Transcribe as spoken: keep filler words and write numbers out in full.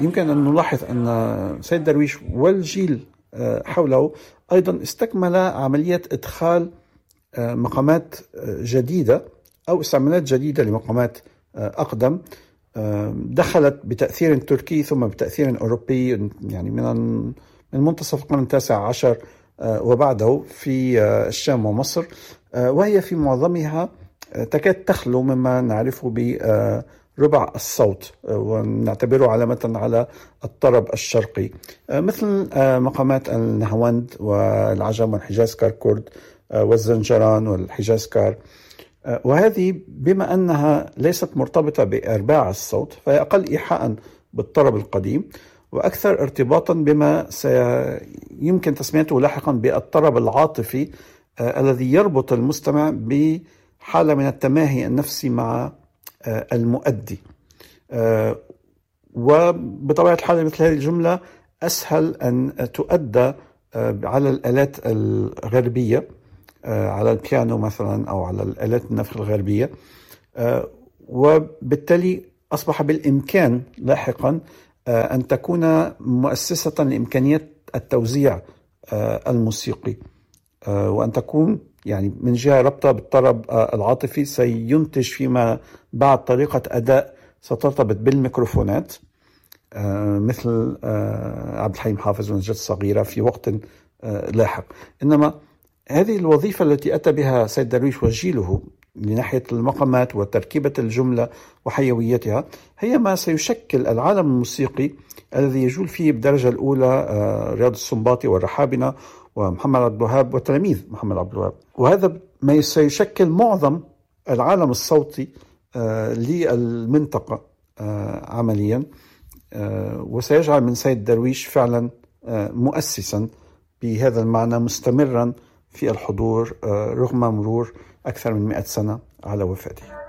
يمكن أن نلاحظ أن سيد درويش والجيل حوله أيضا استكمل عملية إدخال مقامات جديدة أو استعمالات جديدة لمقامات أقدم، دخلت بتأثير تركي ثم بتأثير أوروبي، يعني من من منتصف القرن التاسع عشر وبعده في الشام ومصر، وهي في معظمها تكاد تخلو مما نعرفه بربع الصوت ونعتبره علامة على الطرب الشرقي، مثل مقامات النهاوند والعجم والحجاز كار كرد والزنجران والحجاز كار. وهذه بما أنها ليست مرتبطة بإرباع الصوت فهي أقل إيحاء بالطرب القديم وأكثر ارتباطا بما سيمكن تسميته لاحقا بالطرب العاطفي، آه الذي يربط المستمع بحالة من التماهي النفسي مع آه المؤدي. آه وبطبيعة الحال مثل هذه الجملة أسهل أن تؤدى آه على الآلات الغربية، آه على البيانو مثلا أو على الآلات النفخ الغربية، آه وبالتالي أصبح بالإمكان لاحقا أن تكون مؤسسة لإمكانية التوزيع الموسيقي، وأن تكون يعني من جهة ربطة بالطرب العاطفي سينتج فيما بعد طريقة أداء سترتبط بالميكروفونات مثل عبد الحليم حافظ ونجاة الصغيرة في وقت لاحق. إنما هذه الوظيفة التي أتى بها سيد درويش وجيله لناحية المقامات وتركيبة الجملة وحيويتها هي ما سيشكل العالم الموسيقي الذي يجول فيه بدرجة الأولى رياض السنباطي والرحابنة ومحمد عبد الوهاب وتلاميذ محمد عبد الوهاب، وهذا ما سيشكل معظم العالم الصوتي للمنطقة عمليا، وسيجعل من سيد درويش فعلا مؤسسا بهذا المعنى مستمرا في الحضور رغم مرور أكثر من مئة سنة على وفاته.